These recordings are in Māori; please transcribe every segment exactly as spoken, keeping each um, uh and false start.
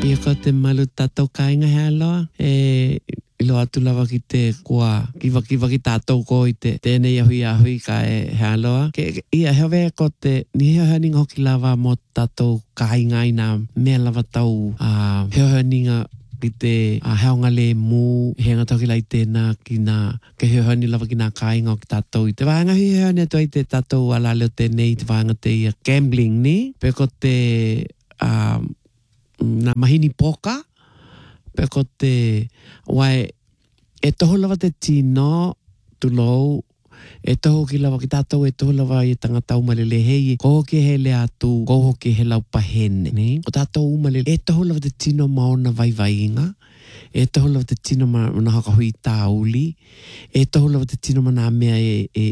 Ia ko te malu tātou kāinga hea loa. E ilo atu lawa ki te kua kiwa kiwa ki tātou ko i te tēnei ahui ahui ka e hea loa. Ke, ia hewe ko te ni hea hea ninga hoki lawa mo tātou kāinga i nā mea lawa tau uh, hea hea ninga ki te uh, heonga le mū hea tau ki lai tēnā ki nā ke hea hea ni lawa ki nā kāinga o ki tātou i te wāhanga hea hea ni atua i te tātou ala leo tēnei te wāhanga te ia gambling ni. Pe ko te uh, na mahini poka, pe ko te wai e toho lawa te tino tulou, e toho ki lawa ki tātou, e toho lawa i tangata umalele hei, ko ke he le atu, ko ke he lau pahene, ne? O tātou umalele, e toho lawa te tino maona vai vai inga, e toho lawa te tino mana haka hui tāuli, e toho lawa te tino mana mea e, e,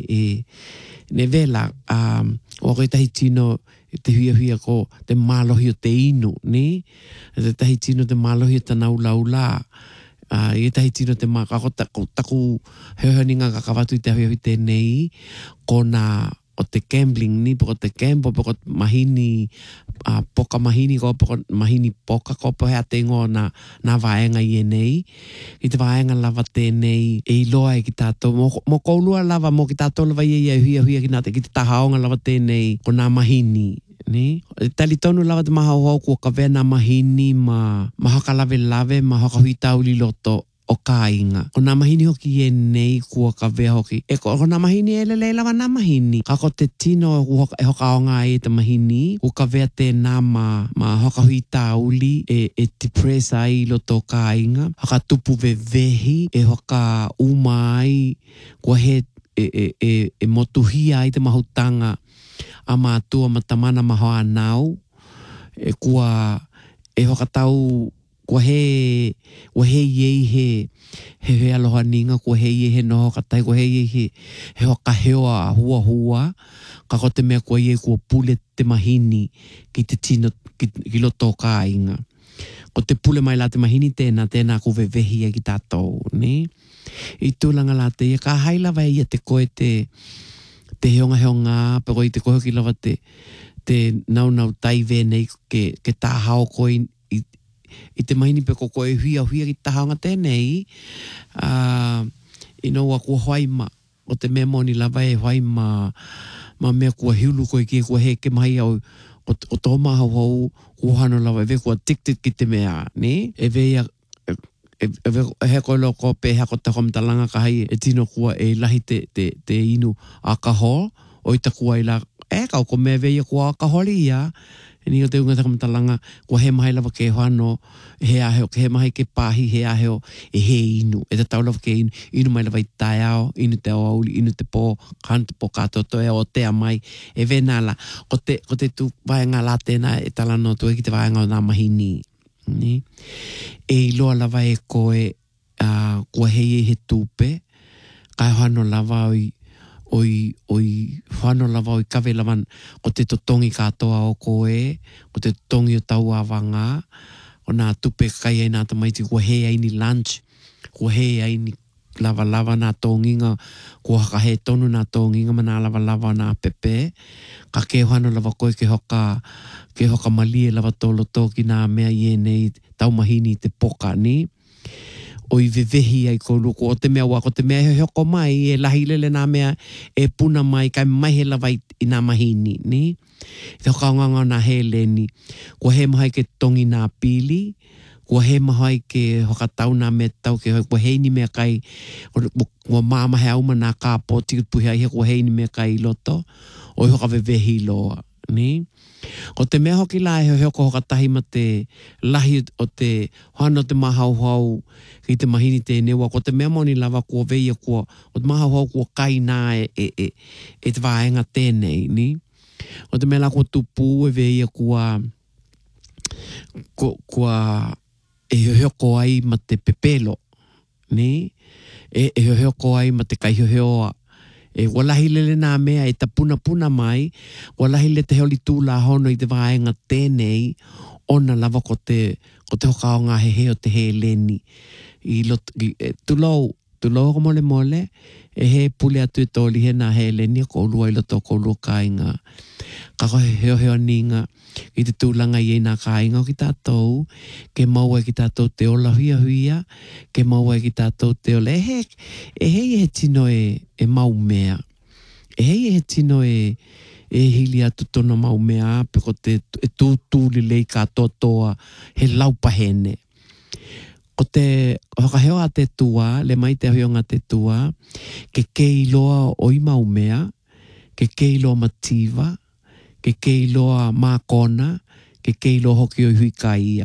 e, ne vela, um, o koe tahi tino, te huia huia ko te mālohi o te inu, ne? Te tahi tino te mālohi o te naulaula. Uh, I tahi tino te mā, kako taku, taku heuhaninga kakawatu i te hui hui tēnei, ko nā, o te gambling ni, poko te gamble, poko mahini, uh, poka mahini, ko poko mahini poka, ko po hea te ingo na, na vaenga i e nei. I te vaenga lava tēnei, e iloa e ki tātou, mo, mo koulua lava, mo ki tātou lava i e huia huia ki nā te, ki te tahaonga lava tēnei, ko nā mahini. Ni tali tonu lava te maha ho ko ka vena mahini ma mahaka lave lave mahaka hui tauli loto o kāinga. Ko nā mahini hoki e nei kua ka vea hoki. E ko, ko nā mahini e lele lava nā mahini. Ka ko te tino e hoka o ngā e te mahini. Ko ka vea te nā ma, ma hoka hui tauli e, e te presa ai loto o kāinga. Haka tupu ve vehi e hoka umai kua he e, e, e, e motuhia ai te mahutanga a mātua matamana mahoa nau, e kua, e hoka tau, kua he, kua he iei he, he he aloha ninga, kua he iei he noho katai, kua he iei he, he hoka heoa hua hua, ka ko te mea kua iei kua pule te mahini ki te tino, ki, ki loto ka inga. Ko te pule mai la te mahini tēnā, tēnā ku vevehi e ki tātou, ne? I tūlanga la te ia, ka haila vai ia te koe te, te heonga heonga, pero i te koho ki lawa te, te nau nau tai venei ke, ke tāhao koe i, i te mahini pe ko koe huia huia ki tāhaonga tēnei, uh, i no wa kua hoai ma, o te mea moni lawa e hoai ma, ma mea kua hiulu koe ki kua he ke mahi au, o, o tō maha hau, kua hano lawa e ve kua tiktik ki te mea, ne? E vea, e, e, e he koe loko pe hea ko tako mtalanga ka hai e tino kua e lahi te, te, te inu a kaho o i ta kua i la e kau ko mea veia kua a kahori ia e ni o te unga tako mtalanga kua he mahi lava ke hoano he aheo ke he mahi ke pahi he aheo e he inu e te tau lava ke inu inu mai lava i tae ao inu te auli inu te po kanu te po katoto e o te amai e venala ko te, ko te tu vaenga la tēnā e talano tu e ki te vaenga o nā mahini ni e iloa lava e koe uh, kua hei he tupe kai hoano lava oi oi oi hoano lava oi kawe lava ko te totongi katoa o koe ko te totongi o tau awanga o nā tupe kai ai nā tamaiti kua hei ai ni lunch kua hei ai ni lava lava nā tōnginga kua haka he tonu nā tōnginga ma nā lava lava nā pepe ka ke hoano lava koe ke hoka ke hoka malie lava tolo tō ki nā mea i e nei tau mahini te poka ni o i vevehi ai ko luko o te mea wako te mea he hoko mai e lahi lele nā mea e puna mai kai mai he lava i, i nā mahini ni te hoka nganga nā he leni kua he mahai ke tongi nā pili kua he mahai ke hoka tau nā mea tau ke kua hei ni mea kai kua māma he auma nā kāpo tiku puhi ai he kua hei ni mea kai loto o i hoka vevehi loa ni ko te mea hoki la e hoko hoka tahi ma te lahi o te hana te mahau hau ki te mahini te newa ko te mea moni lava kua veia kua o te mahau hau kua kai nā e, e, e, e te vaenga tēnei ni o te mea la kua tupu e veia kua kua, kua e hoko ai ma te pepelo ni e, e hoko ai ma te kaihoheoa e walahi lele nā mea e ta puna puna mai, walahi le te heoli tūla hono i te vaenga tēnei, ona lava ko te, ko te hoka o ngā he he o te he leni. I lot, i, e, tulou, tulou ko mole mole, e he pule atu e tōli he nā he leni ko lua ilo tō ko lua kāinga. Ka koe heo heo ninga i te tūlanga i nā kāinga o ki tātou, ke maua ki tātou te ola huia huia, ke maua ki tātou te ola. E he, e he e he tino e, e mau mea. E he e he tino e, e hili atu tona mau mea, pe ko te e tūtūli lei kā totoa he laupahene. Ko te whakaheo a te tua, le mai te ahionga te tua, ke keiloa o i mau mea, ke keiloa mativa, ke keiloa mākona, ke keiloa hoki o i hui ka ia.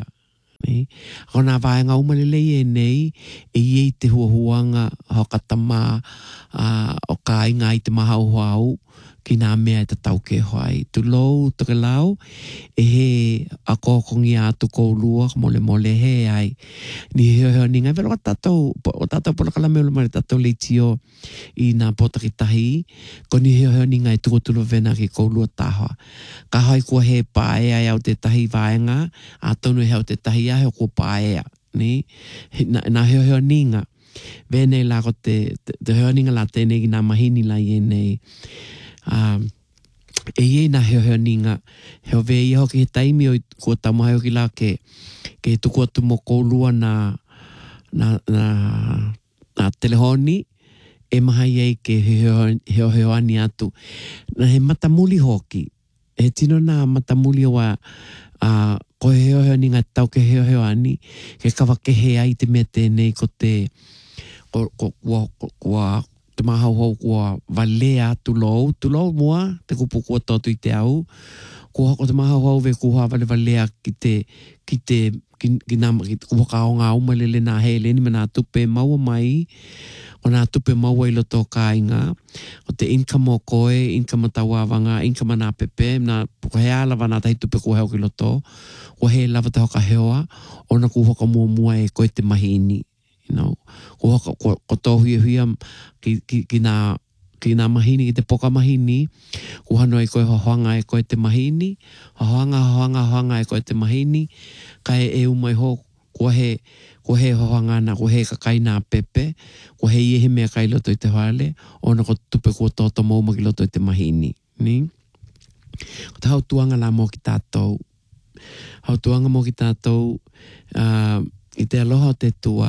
Ko nā vāenga umalelei e nei, e iei te huahuanga hokatama uh, o ka inga i te mahau hau, ki nā mea e te tau ke hoai. Tu lou, tuke lau, e he a kōkongi atu kou lua, mole mole he ai. Ni heo heo ni ngai, velo ka tātou, o tātou pola kalame ulu mare tātou leitio i nā potakitahi, ko ni heo heo ni ngai tuko tulu vena ki kou lua tāhoa. Ka hoi kua he pae ai au te tahi vaenga, a tonu e heo te tahi a heo kua pae a. Ni, nā heo heo ni nga. Vene la ko te, te heo ni nga la tēnei ki nā mahini la i e nei. Um, e iei nā heo heo ninga heo vea i hoki he taimi o kua tamuhai hoki la ke ke tuku atu mo koulua na na, na, na telehoni e maha iei ke heo heo heo ani atu na he matamuli hoki e tino nā matamuli wa uh, ko heo heo ninga tau ke heo heo ani ke kawa ke he ai te mea tēnei ko te ko, ko, ko, ko, ko te mahau hau kua valea tu lou, tu lou mua, te kupu kua totu i te au. Kua hako te mahau hau ve kua vale valea ki te, ki te, ki, ki nā, ki te kua kao ngā umalele nā hele, ni me nā tupe maua mai, o nā tupe maua i loto ka inga, o te income o koe, income o tawawanga, income nā pepe, nā kua hea lava nā tahi tupe kua heo ki loto, kua he lava te hoka heoa, o nā kua hoka mua mua e koe te mahini. You know, ko ko ko to hui hui ki ki ki na ki na mahini ki te poka mahini ko hano e ko hoanga e ko te mahini hoanga hoanga hoanga e ko te mahini kai e umai ho ko he ko he hoanga na ko he ka kai na pepe ko he ye me kai loto i te hale ona ko tupe ko to to mo ki loto i te mahini ni ko tau tuanga la mo ki tātou hau tuanga mo ki tātou uh, i te aloha o te tua,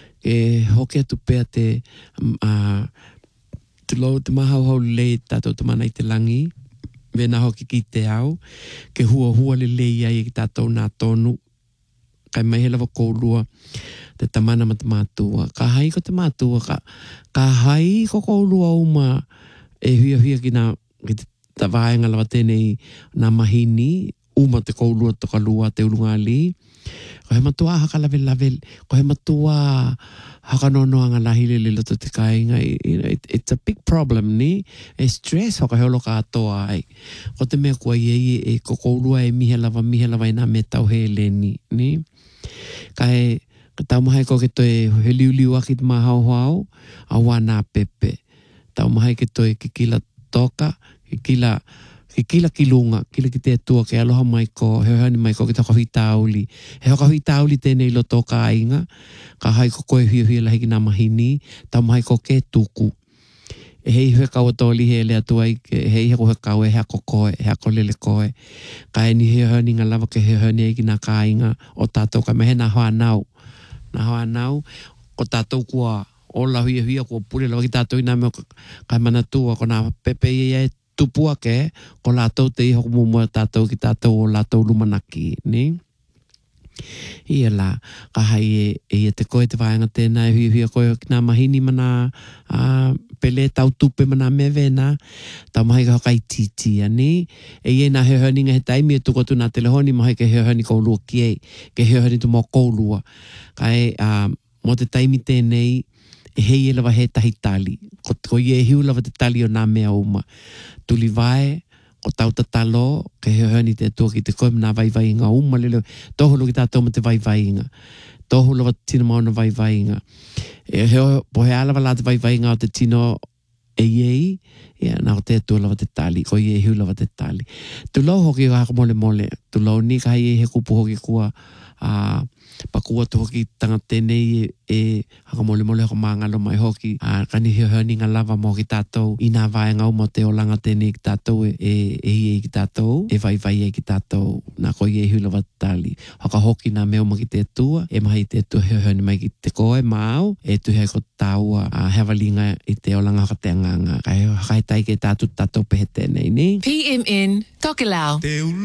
e hoki atu pēr te, uh, te lau te mahau hau le tātou te mana i te langi, vena hoki ki te au, ke hua hua le le iai ki tātou nā tonu, kai mai he lava koulua, te tamana ma te mātua. Ka hai ko te mātua, ka, ka hai ko koulua uma, e huia huia ki nā, ki te tawaenga lava tēnei nā mahini, uma te koulua toka lua te urunga li, ko he matua haka lawe lawe, ko he matua haka nonoanga lahi le le loto te kāinga, it, it's a big problem ni, e stress haka heolo ka atoa ai. Ko te mea kua iei e kokourua e mihe lava, mihe lava i nā me tau he le ni, ni. Ka he, ka tau mahai ko ke toi he liu liu aki te maha hau hau, a wana pepe. Tau mahai ke toi ke kila toka, ke kila Ki kila ki lunga, kila ki te tua, ke aloha mai ko, he hani mai ko ki te kahui tauli. He kahui tauli tēnei loto ka inga, ka hai ko koe hui hui lahi ki nā mahini, tau mai ko ke tuku. E hei hue kau atoli he lea tuai, hei heko he kau e heko koe, heko lele koe. Ka e ni he hani ngā lava ke he hani e ki nā ka inga o tātou, ka mehe nā hoa nau. Nā hoa nau, ko tātou kua ola hui hui, kua pule lawa ki tātou i nā meo ka mana tua, ko nā pepe i e tupua ke, ko lātou te iho kumumua tātou ki tātou o lātou lumanaki, ni? Ia la, ka hai e, e te koe te vāenga tēnā, e hui hui a koe ki nā mahini mana uh, pele tau tupe mana me vena, tau mahi ka hokai titia, ni? E ie nā heo honi he taimi e tukotu nā telehoni, mahi ke heo honi koulua ki ei, ke heo honi tu mō koulua. Ka e, uh, mō te taimi tēnei, e hei e lawa he tahi tali. Ko, ko i e hiu lawa te tali o nā mea uma. Tuli vai, ko tau tatalo, ke heo honi te atua ki te koe mna vai vai inga uma lele, tohu lo ki tātou ma te vai vai inga. Tohu lawa tina mauna vai vai inga. E heo, po he alawa la te vai vai inga o te tino e iei, ia, nā o te atua lawa te tali, ko i e hiu lawa te tali. Tu lau hoki o haka mole mole, tulau ni ka i he kupu hoki kua a pakua tu hoki tanga tenei e haka mole mole haka mangalo mai hoki a kani heo heo ni ngā lava mo ki tātou i nā vae ngau mo te olanga tenei ki tātou e e e ki tātou e vai vai e ki tātou nā koi e hula watali haka hoki nā meo ma ki te tua e mahi te tua heo heo ni mai ki te koe mau e tu hea ko tāua a hewalinga i te olanga haka te anganga kai haka he tai ke tātou tātou pehe tenei ni P M N Tokelau